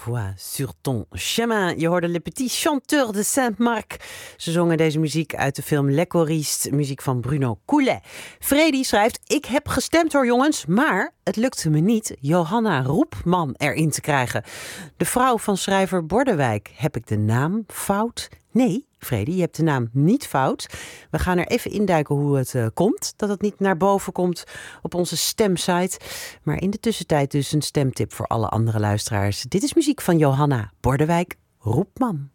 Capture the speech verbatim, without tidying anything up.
voix sur ton chemin. Je hoorde Le Petit Chanteur de Saint-Marc. Ze zongen deze muziek uit de film Les Choristes, muziek van Bruno Coulet. Fredy schrijft, ik heb gestemd hoor jongens, maar het lukte me niet Johanna Roepman erin te krijgen. De vrouw van schrijver Bordewijk. Heb ik de naam fout? Nee, Fredy, je hebt de naam niet fout. We gaan er even induiken hoe het uh, komt. Dat het niet naar boven komt op onze stemsite. Maar in de tussentijd dus een stemtip voor alle andere luisteraars. Dit is muziek van Johanna Bordewijk Roepman.